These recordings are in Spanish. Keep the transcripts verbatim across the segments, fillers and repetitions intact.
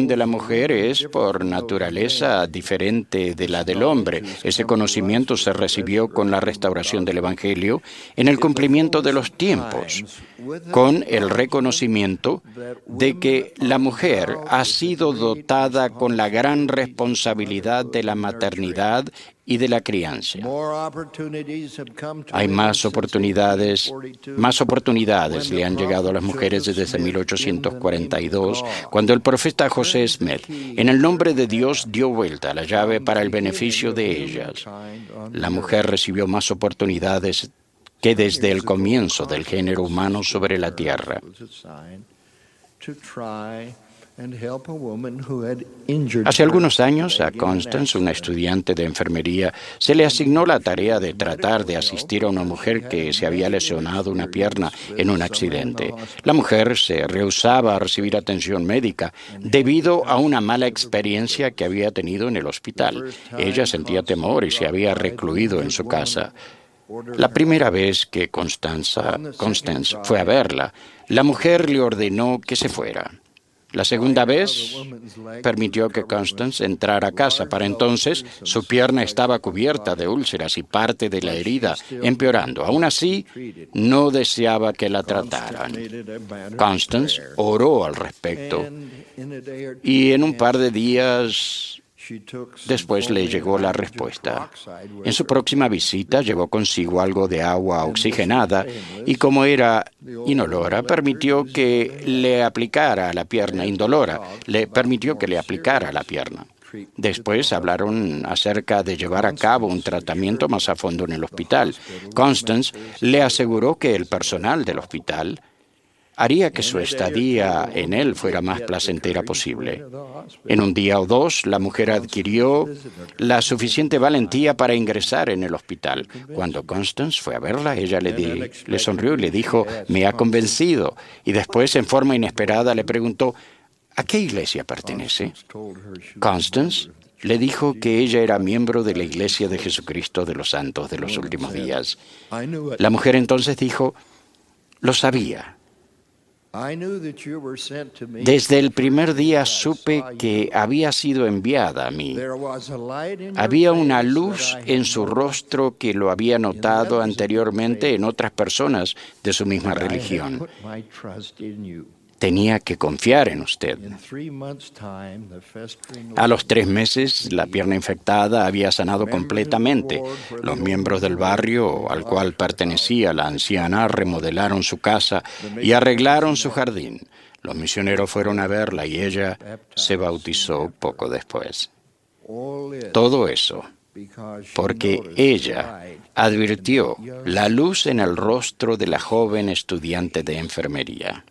de la mujer es, por naturaleza, diferente de la del hombre. Ese conocimiento se recibió con la restauración del Evangelio en el cumplimiento de los tiempos, con el reconocimiento de que la mujer ha sido dotada con la gran responsabilidad de la maternidad y de la crianza. Hay más oportunidades, más oportunidades le han llegado a las mujeres desde mil ochocientos cuarenta y dos, cuando el profeta José Smith, en el nombre de Dios, dio vuelta a la llave para el beneficio de ellas. La mujer recibió más oportunidades que desde el comienzo del género humano sobre la tierra. Hace algunos años, a Constance, una estudiante de enfermería, se le asignó la tarea de tratar de asistir a una mujer que se había lesionado una pierna en un accidente. La mujer se rehusaba a recibir atención médica debido a una mala experiencia que había tenido en el hospital. Ella sentía temor y se había recluido en su casa. La primera vez que Constanza, Constance fue a verla, la mujer le ordenó que se fuera. La segunda vez, permitió que Constance entrara a casa. Para entonces, su pierna estaba cubierta de úlceras y parte de la herida empeorando. Aún así, no deseaba que la trataran. Constance oró al respecto y en un par de días después le llegó la respuesta. En su próxima visita llevó consigo algo de agua oxigenada y, como era inolora, permitió que le aplicara a la pierna, indolora, le permitió que le aplicara a la pierna. Después hablaron acerca de llevar a cabo un tratamiento más a fondo en el hospital. Constance le aseguró que el personal del hospital haría que su estadía en él fuera más placentera posible. En un día o dos, la mujer adquirió la suficiente valentía para ingresar en el hospital. Cuando Constance fue a verla, ella le, di, le sonrió y le dijo, «Me ha convencido». Y después, en forma inesperada, le preguntó, «¿A qué iglesia pertenece?». Constance le dijo que ella era miembro de la Iglesia de Jesucristo de los Santos de los Últimos Días. La mujer entonces dijo, «Lo sabía». Desde el primer día supe que había sido enviada a mí. Había una luz en su rostro que lo había notado anteriormente en otras personas de su misma religión. Tenía que confiar en usted. A los tres meses, la pierna infectada había sanado completamente. Los miembros del barrio al cual pertenecía la anciana remodelaron su casa y arreglaron su jardín. Los misioneros fueron a verla y ella se bautizó poco después. Todo eso porque ella advirtió la luz en el rostro de la joven estudiante de enfermería.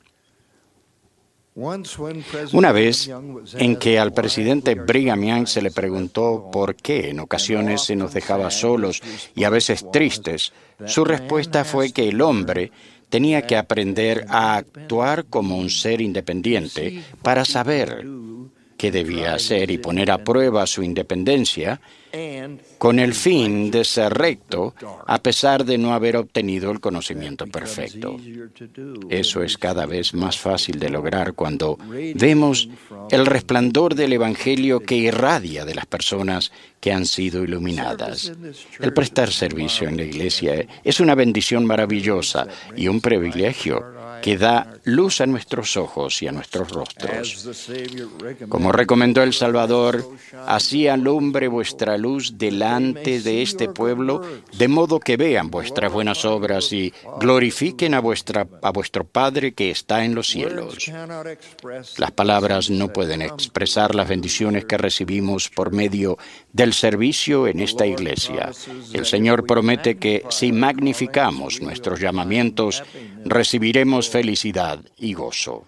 Una vez en que al presidente Brigham Young se le preguntó por qué en ocasiones se nos dejaba solos y a veces tristes, su respuesta fue que el hombre tenía que aprender a actuar como un ser independiente para saber qué debía hacer y poner a prueba su independencia con el fin de ser recto a pesar de no haber obtenido el conocimiento perfecto. Eso es cada vez más fácil de lograr cuando vemos el resplandor del Evangelio que irradia de las personas que han sido iluminadas. El prestar servicio en la iglesia es una bendición maravillosa y un privilegio que da luz a nuestros ojos y a nuestros rostros. Como recomendó el Salvador, así alumbre vuestra luz delante de este pueblo, de modo que vean vuestras buenas obras y glorifiquen a, vuestra, a vuestro Padre que está en los cielos. Las palabras no pueden expresar las bendiciones que recibimos por medio del servicio en esta iglesia. El Señor promete que si magnificamos nuestros llamamientos, recibiremos felicidad y gozo.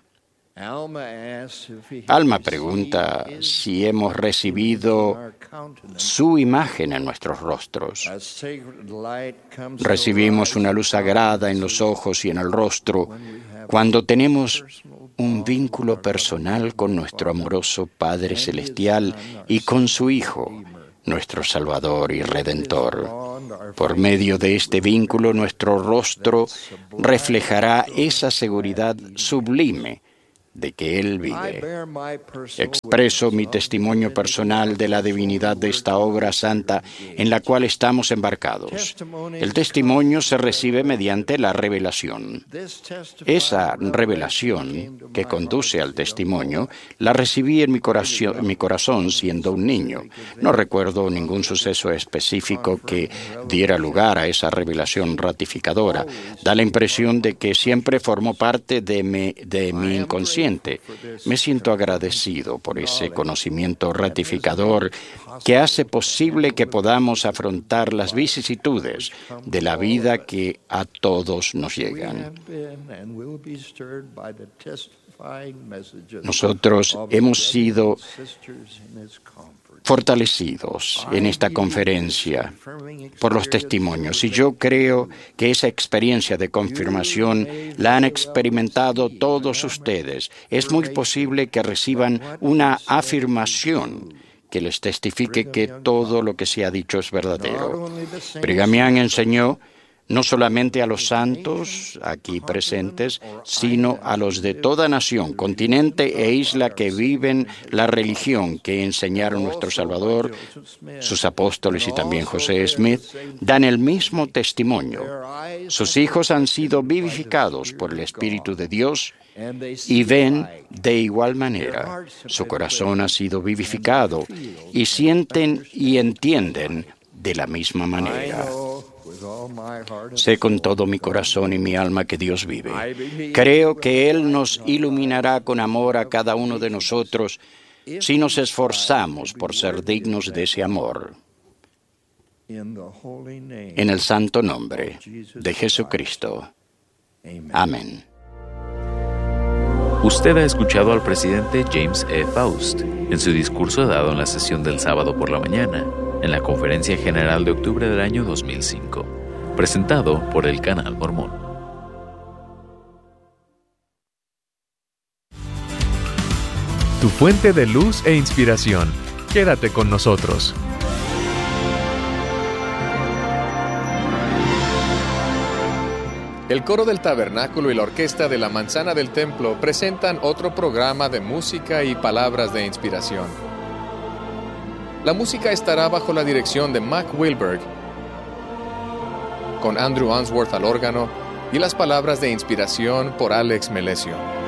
Alma pregunta si hemos recibido su imagen en nuestros rostros. Recibimos una luz sagrada en los ojos y en el rostro cuando tenemos un vínculo personal con nuestro amoroso Padre Celestial y con su Hijo, nuestro Salvador y Redentor. Por medio de este vínculo, nuestro rostro reflejará esa seguridad sublime de que Él vive. Expreso mi testimonio personal de la divinidad de esta obra santa en la cual estamos embarcados. El testimonio se recibe mediante la revelación. Esa revelación que conduce al testimonio la recibí en mi corazón, en mi corazón siendo un niño. No recuerdo ningún suceso específico que diera lugar a esa revelación ratificadora. Da la impresión de que siempre formó parte de mi, de mi inconsciente. Me siento agradecido por ese conocimiento ratificador que hace posible que podamos afrontar las vicisitudes de la vida que a todos nos llegan. Nosotros hemos sido fortalecidos en esta conferencia por los testimonios, y yo creo que esa experiencia de confirmación la han experimentado todos ustedes. Es muy posible que reciban una afirmación que les testifique que todo lo que se ha dicho es verdadero. Brigham Young enseñó no solamente a los santos aquí presentes, sino a los de toda nación, continente e isla que viven la religión que enseñaron nuestro Salvador, sus apóstoles y también José Smith, dan el mismo testimonio. Sus hijos han sido vivificados por el Espíritu de Dios y ven de igual manera. Su corazón ha sido vivificado y sienten y entienden de la misma manera. Sé con todo mi corazón y mi alma que Dios vive. Creo que Él nos iluminará con amor a cada uno de nosotros si nos esforzamos por ser dignos de ese amor. En el santo nombre de Jesucristo. Amén. Usted ha escuchado al presidente James E. Faust en su discurso dado en la sesión del sábado por la mañana, en la Conferencia General de octubre del año dos mil cinco, presentado por el Canal Mormón. Tu fuente de luz e inspiración. Quédate con nosotros. El coro del Tabernáculo y la orquesta de la Manzana del Templo presentan otro programa de música y palabras de inspiración. La música estará bajo la dirección de Mac Wilberg, con Andrew Answorth al órgano y las palabras de inspiración por Alex Melesio.